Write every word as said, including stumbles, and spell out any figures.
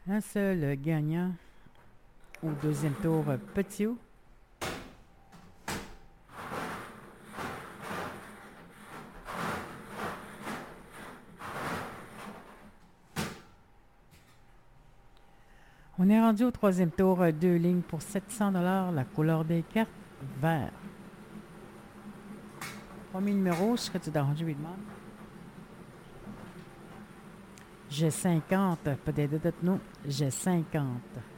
Un seul gagnant au deuxième tour, Petit O. On est rendu au troisième tour, deux lignes pour sept cents dollars. La couleur des cartes, vert. Premier numéro, serais-tu dans le demande? J'ai cinquante, peut-être de nous. J'ai cinquante.